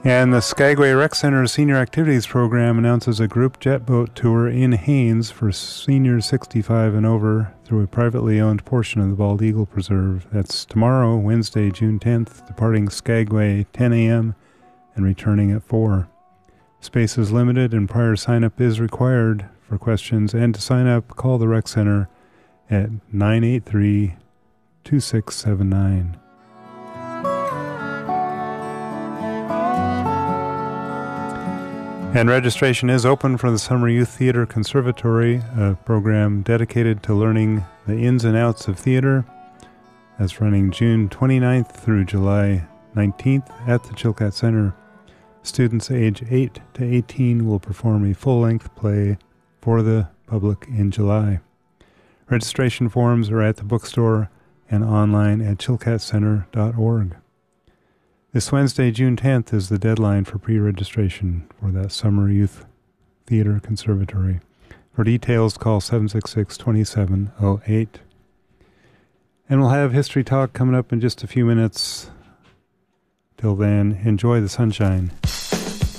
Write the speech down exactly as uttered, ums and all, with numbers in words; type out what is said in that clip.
And the Skagway Rec Center Senior Activities Program announces a group jet boat tour in Haines for seniors sixty-five and over through a privately owned portion of the Bald Eagle Preserve. That's tomorrow, Wednesday, June tenth, departing Skagway ten a.m. and returning at four. Space is limited and prior sign-up is required. For questions and to sign up, call the Rec Center at nine eight three, two six seven nine. And registration is open for the Summer Youth Theater Conservatory, a program dedicated to learning the ins and outs of theater. That's running June twenty-ninth through July nineteenth at the Chilkat Center. Students age eight to eighteen will perform a full-length play for the public in July. Registration forms are at the bookstore and online at chilkat center dot org. This Wednesday, June tenth, is the deadline for pre-registration for that Summer Youth Theater Conservatory. For details, call seven six six, two seven zero eight. And we'll have History Talk coming up in just a few minutes. Till then, enjoy the sunshine.